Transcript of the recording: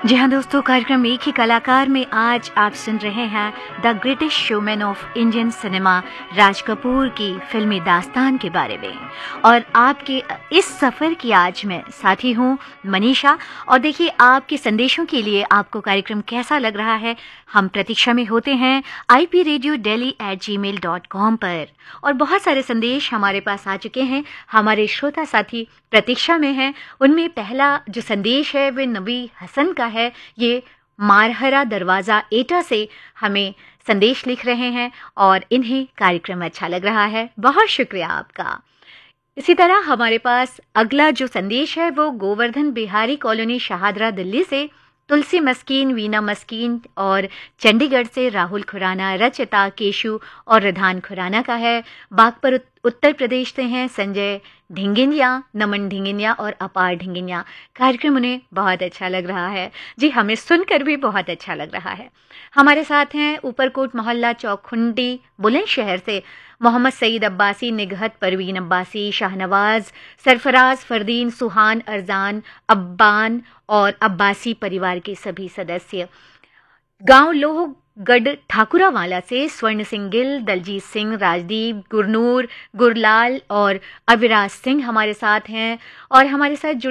जी हाँ दोस्तों, कार्यक्रम एक ही कलाकार में आज आप सुन रहे हैं the greatest showman of Indian cinema Raj Kapoor की फिल्मी दास्तान के बारे में। और आपके इस सफ़र की आज मैं साथी हूँ मनीषा। और देखिए, आपके संदेशों के लिए आपको कार्यक्रम कैसा लग रहा है, हम प्रतीक्षा में होते हैं ipradiodelhi@gmail.com पर। और बहुत सारे संदेश हमारे पास आ चुके हैं, हमारे श्रोता साथी प्रतीक्षा में हैं। उनमें पहला जो संदेश है वे नबी हसन का है। ये मारहरा दरवाज़ा एटा से हमें संदेश लिख रहे हैं और इन्हें कार्यक्रम अच्छा लग रहा है। बहुत शुक्रिया आपका। इसी तरह हमारे पास अगला जो संदेश है वो गोवर्धन बिहारी कॉलोनी शाहदरा दिल्ली से तुलसी मस्कीन, वीना मस्कीन और चंडीगढ़ से राहुल खुराना, रचिता, केशु और रिधान खुराना का है। बागपुर उत्तर प्रदेश से हैं संजय ढिंगिनिया, नमन ढिंगिनिया और अपार ढिंगिनिया। कार्यक्रम उन्हें बहुत अच्छा लग रहा है। जी, हमें सुनकर भी बहुत अच्छा लग रहा है। हमारे साथ हैं ऊपरकोट मोहल्ला चौखुंडी बुलंदशहर से मोहम्मद सईद अब्बासी, निगहत परवीन अब्बासी, शाहनवाज, सरफराज, फरदीन, सुहान, अरजान, अब्बान और अब्बासी परिवार के सभी सदस्य। गांव लोहगढ़ ठाकुरावाला से स्वर्ण सिंह गिल, दलजीत सिंह, राजदीप, गुरनूर, गुरलाल और अविराज सिंह हमारे साथ हैं। और हमारे साथ